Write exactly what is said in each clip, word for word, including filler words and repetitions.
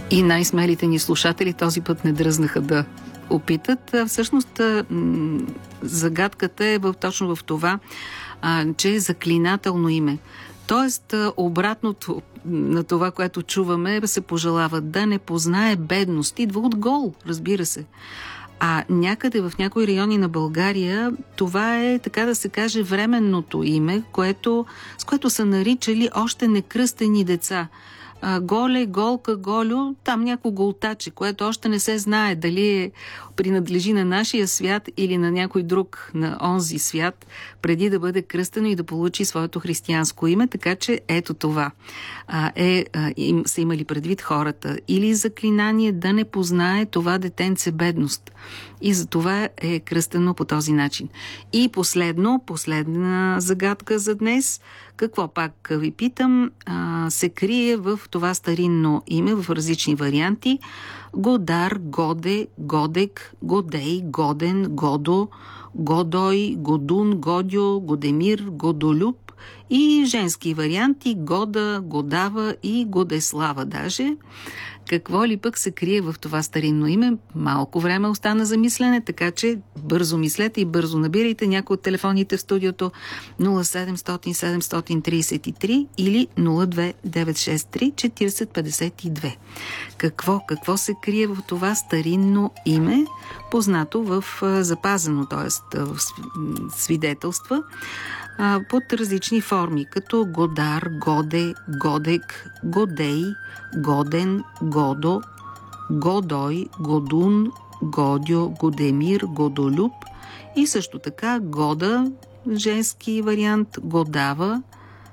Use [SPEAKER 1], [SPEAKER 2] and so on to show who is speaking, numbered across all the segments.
[SPEAKER 1] И най-смелите ни слушатели този път не дръзнаха да опитат. Всъщност загадката е в, точно в това, а, че е заклинателно име. Тоест, обратното на това, което чуваме, се пожелава да не познае бедност. Идва от гол, разбира се. А някъде в някои райони на България това е, така да се каже, временното име, което, с което са наричали още некръстени деца. Голе, голка, голю, там някой голтаче, което още не се знае дали е, принадлежи на нашия свят или на някой друг, на онзи свят, преди да бъде кръстено и да получи своето християнско име. Така че ето това а, е, а, им, са имали предвид хората. Или заклинание да не познае това детенце бедност. И за това е кръстено по този начин. И последно, последна загадка за днес. Какво пак ви питам, а, се крие в това старинно име в различни варианти. Годар, Годе, Годек, Годей, Годен, Годо, Годой, Годун, Годю, Годемир, Годолюб и женски варианти Года, Годава и Годеслава даже. Какво ли пък се крие в това старинно име? Малко време остана за мислене, така че бързо мислете и бързо набирайте някои от телефоните в студиото нула седемстотин седемстотин тридесет и три или нула две деветстотин шестдесет и три четиридесет петдесет и две. Какво, какво се крие в това старинно име, познато в запазено, т.е. в свидетелства, под различни форми, като Годар, Годе, Годек, Годей, Годен, Годо, Годой, Годун, Годьо, Годемир, Годолюб и също така Года, женски вариант, Годава,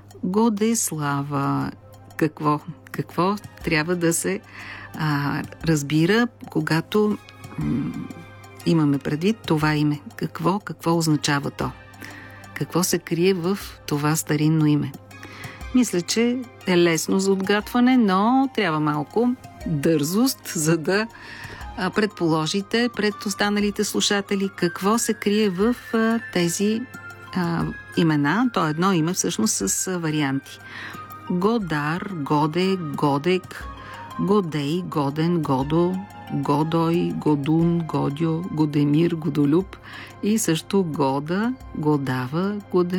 [SPEAKER 1] Годеслава. Какво, какво трябва да се а, разбира, когато м- имаме предвид това име? Какво, какво означава то? Какво се крие в това старинно име? Мисля, че е лесно за отгадване, но трябва малко дързост, за да предположите пред останалите слушатели какво се крие в тези а, имена. То е едно име всъщност с варианти. Годар, Годе, Годек, Годей, Годен, Годо, Годой, Годун, Годьо, Годемир, Годолюб и също Года, Годава, Годе.